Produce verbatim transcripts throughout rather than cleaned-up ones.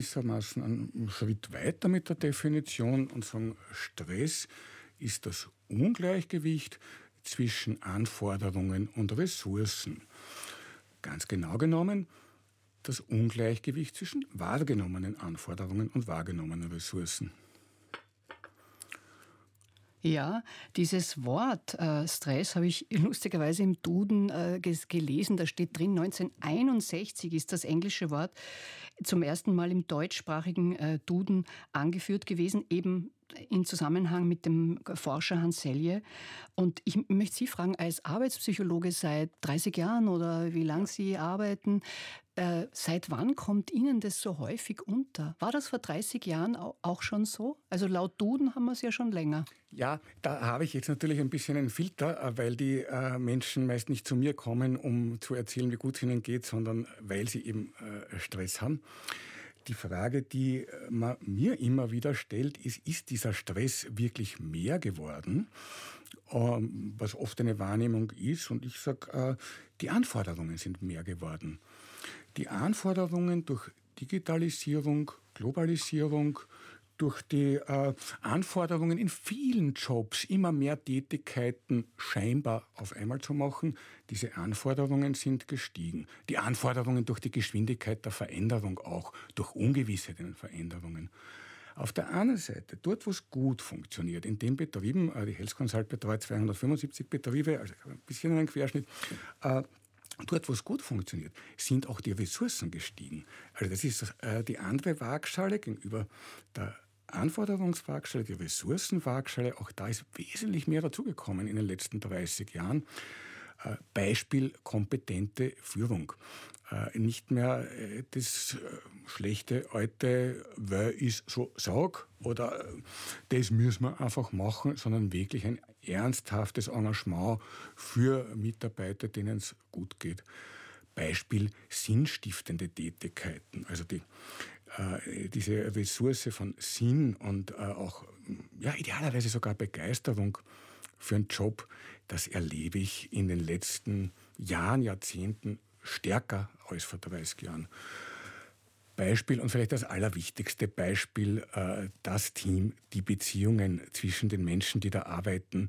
gewissermaßen einen Schritt weiter mit der Definition und sagen, Stress ist das Ungleichgewicht zwischen Anforderungen und Ressourcen. Ganz genau genommen das Ungleichgewicht zwischen wahrgenommenen Anforderungen und wahrgenommenen Ressourcen. Ja, dieses Wort äh, Stress habe ich lustigerweise im Duden äh, gelesen. Da steht drin, neunzehnhunderteinundsechzig ist das englische Wort zum ersten Mal im deutschsprachigen äh, Duden angeführt gewesen, eben in Zusammenhang mit dem Forscher Hans Selye. Und ich möchte Sie fragen, als Arbeitspsychologe seit dreißig Jahren oder wie lange Sie arbeiten, äh, seit wann kommt Ihnen das so häufig unter? War das vor dreißig Jahren auch schon so? Also laut Duden haben wir es ja schon länger. Ja, da habe ich jetzt natürlich ein bisschen einen Filter, weil die äh, Menschen meist nicht zu mir kommen, um zu erzählen, wie gut es ihnen geht, sondern weil sie eben äh, Stress haben. Die Frage, die man mir immer wieder stellt, ist, ist dieser Stress wirklich mehr geworden? Ähm, was oft eine Wahrnehmung ist. Und ich sage, äh, die Anforderungen sind mehr geworden. Die Anforderungen durch Digitalisierung, Globalisierung, durch die äh, Anforderungen in vielen Jobs, immer mehr Tätigkeiten scheinbar auf einmal zu machen, diese Anforderungen sind gestiegen. Die Anforderungen durch die Geschwindigkeit der Veränderung auch, durch Ungewissheit in den Veränderungen. Auf der anderen Seite, dort, wo es gut funktioniert, in den Betrieben, äh, die Health Consult betreut zweihundertfünfundsiebzig Betriebe, also ein bisschen ein Querschnitt, äh, dort, wo es gut funktioniert, sind auch die Ressourcen gestiegen. Also das ist äh, die andere Waagschale gegenüber der Anforderungswaagschale, die Ressourcenwaagschale, auch da ist wesentlich mehr dazugekommen in den letzten dreißig Jahren. Äh, Beispiel kompetente Führung. Äh, nicht mehr äh, das äh, schlechte alte, weil ich so sag oder äh, das müssen wir einfach machen, sondern wirklich ein ernsthaftes Engagement für Mitarbeiter, denen es gut geht. Beispiel sinnstiftende Tätigkeiten, also die, äh, diese Ressource von Sinn und äh, auch ja, idealerweise sogar Begeisterung für einen Job, das erlebe ich in den letzten Jahren, Jahrzehnten stärker als vor dreißig Jahren. Beispiel und vielleicht das allerwichtigste Beispiel, äh, das Team, die Beziehungen zwischen den Menschen, die da arbeiten.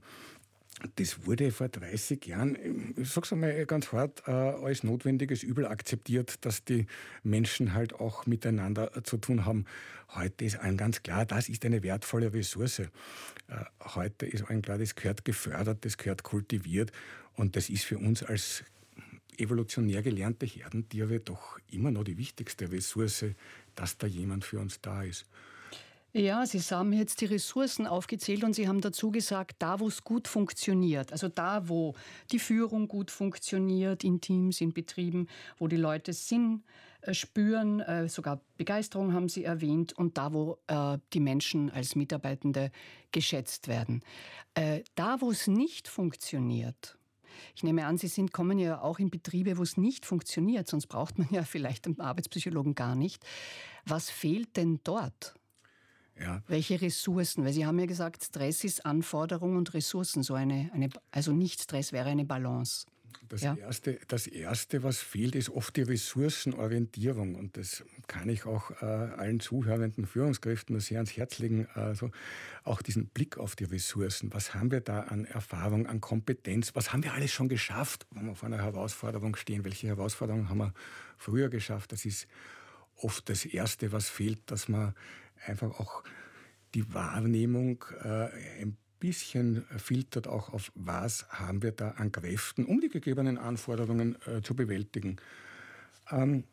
Das wurde vor dreißig Jahren, ich sag's einmal ganz hart, äh, als notwendiges Übel akzeptiert, dass die Menschen halt auch miteinander äh, zu tun haben. Heute ist allen ganz klar, das ist eine wertvolle Ressource. Äh, heute ist allen klar, das gehört gefördert, das gehört kultiviert und das ist für uns als evolutionär gelernte Herdentiere doch immer noch die wichtigste Ressource, dass da jemand für uns da ist. Ja, Sie haben jetzt die Ressourcen aufgezählt und Sie haben dazu gesagt, da wo es gut funktioniert, also da wo die Führung gut funktioniert, in Teams, in Betrieben, wo die Leute Sinn äh, spüren, äh, sogar Begeisterung haben Sie erwähnt und da wo äh, die Menschen als Mitarbeitende geschätzt werden. Äh, da wo es nicht funktioniert, ich nehme an, Sie sind, kommen ja auch in Betriebe, wo es nicht funktioniert, sonst braucht man ja vielleicht einen Arbeitspsychologen gar nicht. Was fehlt denn dort? Ja. Welche Ressourcen? Weil Sie haben ja gesagt, Stress ist Anforderung und Ressourcen. So eine, eine, also nicht Stress wäre eine Balance. Das, ja? erste, das Erste, was fehlt, ist oft die Ressourcenorientierung. Und das kann ich auch äh, allen zuhörenden Führungskräften nur sehr ans Herz legen. Also auch diesen Blick auf die Ressourcen. Was haben wir da an Erfahrung, an Kompetenz? Was haben wir alles schon geschafft, wenn wir vor einer Herausforderung stehen? Welche Herausforderungen haben wir früher geschafft? Das ist oft das Erste, was fehlt, dass man einfach auch die Wahrnehmung äh, ein bisschen filtert auch auf, was haben wir da an Kräften, um die gegebenen Anforderungen äh, zu bewältigen. Ähm,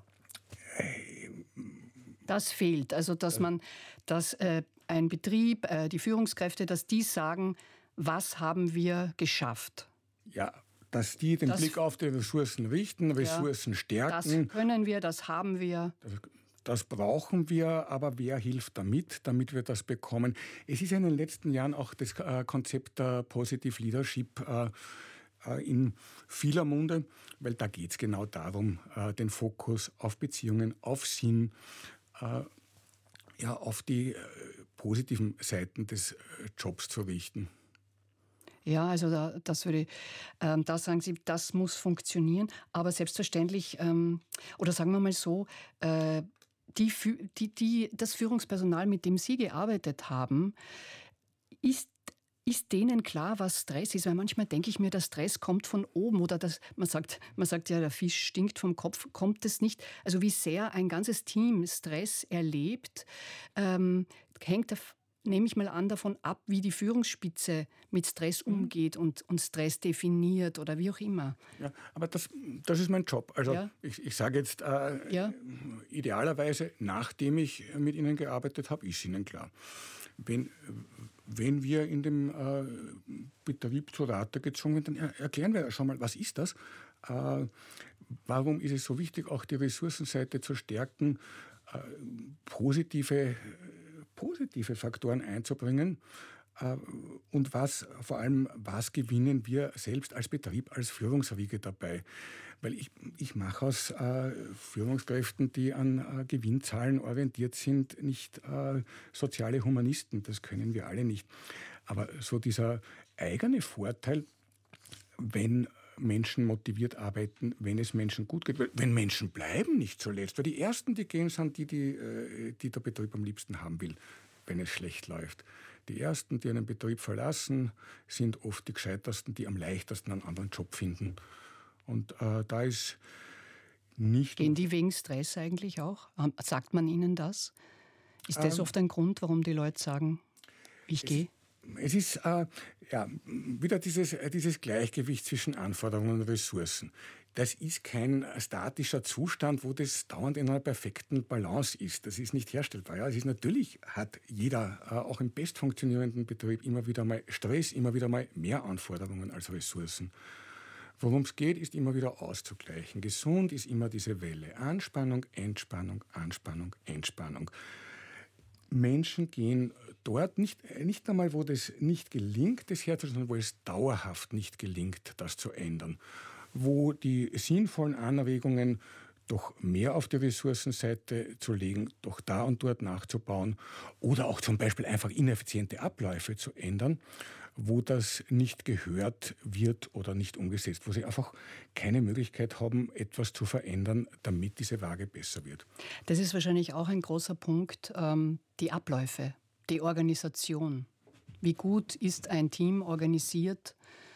äh, das fehlt, also dass man, dass äh, ein Betrieb, äh, die Führungskräfte, dass die sagen, was haben wir geschafft? Ja, dass die den das, Blick auf die Ressourcen richten, Ressourcen ja, stärken. Das können wir, das haben wir. Das, Das brauchen wir, aber wer hilft damit, damit wir das bekommen? Es ist ja in den letzten Jahren auch das äh, Konzept der Positive Leadership äh, äh, in vieler Munde, weil da geht es genau darum, äh, den Fokus auf Beziehungen, auf Sinn, äh, ja, auf die äh, positiven Seiten des äh, Jobs zu richten. Ja, also da, das würde, ähm, da sagen Sie, das muss funktionieren, aber selbstverständlich, ähm, oder sagen wir mal so, äh, die, die, die, das Führungspersonal, mit dem Sie gearbeitet haben, ist Ist denen klar, was Stress ist? Weil manchmal denke ich mir, der Stress kommt von oben oder das, man sagt, man sagt ja, der Fisch stinkt vom Kopf, kommt es nicht. Also wie sehr ein ganzes Team Stress erlebt, ähm, hängt, nehme ich mal an, davon ab, wie die Führungsspitze mit Stress umgeht und, und Stress definiert oder wie auch immer. Ja, aber das, das ist mein Job. Also Ja. ich, ich sage jetzt, äh, Ja. idealerweise, nachdem ich mit Ihnen gearbeitet habe, ist Ihnen klar. Wenn, wenn wir in dem äh, Betrieb zur Rate gezogen werden, dann erklären wir schon mal, was ist das? Äh, warum ist es so wichtig, auch die Ressourcenseite zu stärken, äh, positive, positive Faktoren einzubringen? Äh, und was, vor allem, was gewinnen wir selbst als Betrieb, als Führungsriege dabei? Weil ich, ich mache aus äh, Führungskräften, die an äh, Gewinnzahlen orientiert sind, nicht äh, soziale Humanisten. Das können wir alle nicht. Aber so dieser eigene Vorteil, wenn Menschen motiviert arbeiten, wenn es Menschen gut geht, wenn Menschen bleiben, nicht zuletzt. Weil die Ersten, die gehen, sind die, die, äh, die der Betrieb am liebsten haben will, wenn es schlecht läuft. Die Ersten, die einen Betrieb verlassen, sind oft die Gescheitersten, die am leichtesten einen anderen Job finden. Und äh, da ist nicht... Gehen die wegen Stress eigentlich auch? Sagt man ihnen das? Ist das ähm, oft ein Grund, warum die Leute sagen, ich gehe? Es ist äh, ja, wieder dieses, dieses Gleichgewicht zwischen Anforderungen und Ressourcen. Das ist kein statischer Zustand, wo das dauernd in einer perfekten Balance ist. Das ist nicht herstellbar. Ja, es ist natürlich, hat jeder, äh, auch im best funktionierenden Betrieb, immer wieder mal Stress, immer wieder mal mehr Anforderungen als Ressourcen. Worum es geht, ist immer wieder auszugleichen. Gesund ist immer diese Welle. Anspannung, Entspannung, Anspannung, Entspannung. Menschen gehen dort, nicht, nicht einmal, wo das nicht gelingt, das herzustellen, sondern wo es dauerhaft nicht gelingt, das zu ändern. Wo die sinnvollen Anregungen, doch mehr auf die Ressourcenseite zu legen, doch da und dort nachzubauen oder auch zum Beispiel einfach ineffiziente Abläufe zu ändern, wo das nicht gehört wird oder nicht umgesetzt, wo sie einfach keine Möglichkeit haben, etwas zu verändern, damit diese Waage besser wird. Das ist wahrscheinlich auch ein großer Punkt, ähm, die Abläufe, die Organisation. Wie gut ist ein Team organisiert?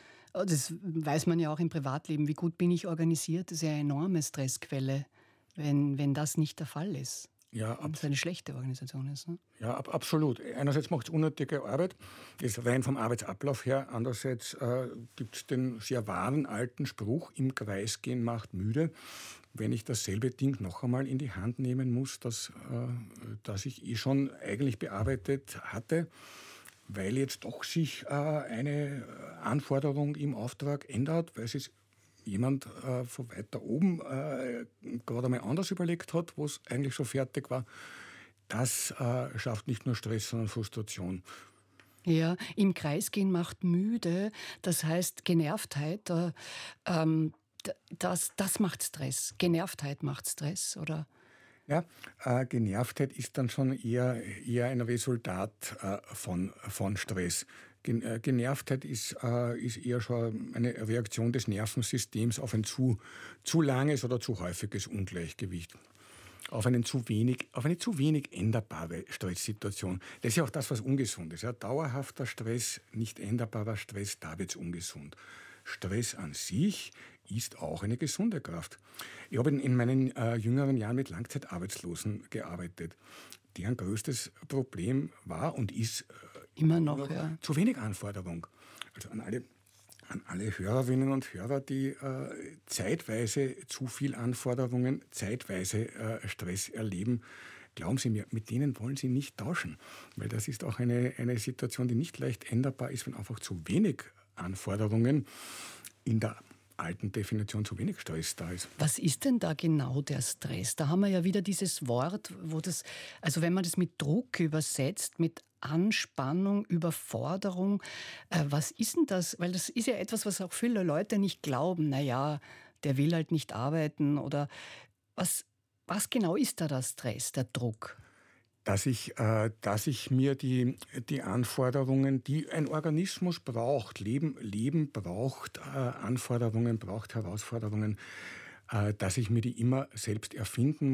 Das weiß man ja auch im Privatleben. Wie gut bin ich organisiert? Das ist ja eine enorme Stressquelle, wenn, wenn das nicht der Fall ist. Ja, wenn es eine schlechte Organisation ist. Ne? Ja, ab, absolut. Einerseits macht es unnötige Arbeit, ist rein vom Arbeitsablauf her. Andererseits äh, gibt es den sehr wahren alten Spruch, im Kreis gehen macht müde. Wenn ich dasselbe Ding noch einmal in die Hand nehmen muss, das, äh, das ich eh schon eigentlich bearbeitet hatte, weil jetzt doch sich äh, eine Anforderung im Auftrag ändert, weil es jemand äh, von weiter oben äh, gerade einmal anders überlegt hat, wo es eigentlich schon fertig war, das äh, schafft nicht nur Stress, sondern Frustration. Ja, im Kreis gehen macht müde, das heißt Genervtheit, äh, ähm, das, das macht Stress. Genervtheit macht Stress, oder? Ja, äh, Genervtheit ist dann schon eher, eher ein Resultat äh, von, von Stress. Gen, äh, Genervtheit ist, äh, ist eher schon eine Reaktion des Nervensystems auf ein zu, zu langes oder zu häufiges Ungleichgewicht. Auf, einen zu wenig, auf eine zu wenig änderbare Stresssituation. Das ist ja auch das, was ungesund ist. Ja? Dauerhafter Stress, nicht änderbarer Stress, da wird es ungesund. Stress an sich ist auch eine gesunde Kraft. Ich habe in, in meinen äh, jüngeren Jahren mit Langzeitarbeitslosen gearbeitet. Deren größtes Problem war und ist äh, immer noch ja. zu wenig Anforderung. Also an alle, an alle Hörerinnen und Hörer, die äh, zeitweise zu viel Anforderungen, zeitweise äh, Stress erleben, glauben Sie mir, mit denen wollen Sie nicht tauschen. Weil das ist auch eine, eine Situation, die nicht leicht änderbar ist, wenn einfach zu wenig Anforderungen in der alten Definition zu wenig Stress da ist. Was ist denn da genau der Stress? Da haben wir ja wieder dieses Wort, wo das, also wenn man das mit Druck übersetzt, mit Anspannung, Überforderung, äh, was ist denn das? Weil das ist ja etwas, was auch viele Leute nicht glauben. Naja, der will halt nicht arbeiten oder was, was genau ist da der Stress, der Druck? Dass ich, äh, dass ich mir die, die Anforderungen, die ein Organismus braucht, Leben, Leben braucht äh, Anforderungen, braucht Herausforderungen, äh, dass ich mir die immer selbst erfinden muss,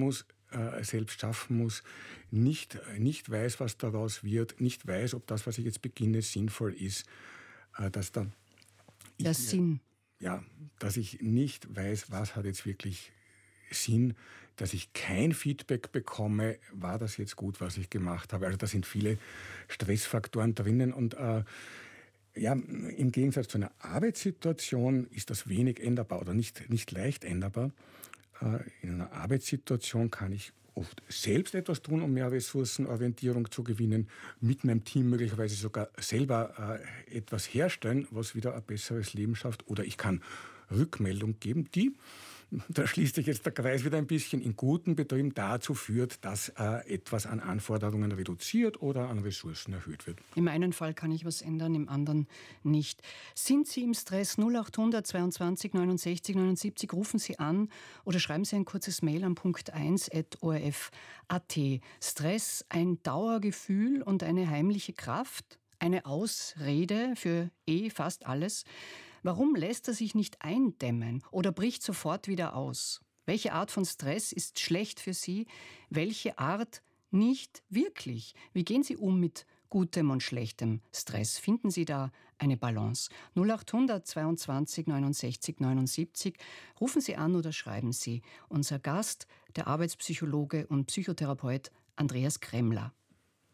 äh, selbst schaffen muss, nicht, nicht weiß, was daraus wird, nicht weiß, ob das, was ich jetzt beginne, sinnvoll ist, äh, dass da der ich, Sinn. Ja, dass ich nicht weiß, was hat jetzt wirklich Sinn, dass ich kein Feedback bekomme, war das jetzt gut, was ich gemacht habe. Also da sind viele Stressfaktoren drinnen und äh, ja, im Gegensatz zu einer Arbeitssituation ist das wenig änderbar oder nicht, nicht leicht änderbar. Äh, in einer Arbeitssituation kann ich oft selbst etwas tun, um mehr Ressourcenorientierung zu gewinnen, mit meinem Team möglicherweise sogar selber äh, etwas herstellen, was wieder ein besseres Leben schafft. Oder ich kann Rückmeldung geben, die, da schließt sich jetzt der Kreis wieder ein bisschen, in guten Betrieben dazu führt, dass äh, etwas an Anforderungen reduziert oder an Ressourcen erhöht wird. Im einen Fall kann ich was ändern, im anderen nicht. Sind Sie im Stress? null acht hundert zweiundzwanzig neunundsechzig neunundsiebzig, rufen Sie an oder schreiben Sie ein kurzes Mail an punkt eins at o r f punkt a t. Stress, ein Dauergefühl und eine heimliche Kraft, eine Ausrede für eh fast alles. Warum lässt er sich nicht eindämmen oder bricht sofort wieder aus? Welche Art von Stress ist schlecht für Sie? Welche Art nicht wirklich? Wie gehen Sie um mit gutem und schlechtem Stress? Finden Sie da eine Balance? null acht hundert zweiundzwanzig neunundsechzig neunundsiebzig. Rufen Sie an oder schreiben Sie. Unser Gast, der Arbeitspsychologe und Psychotherapeut Andreas Kremler.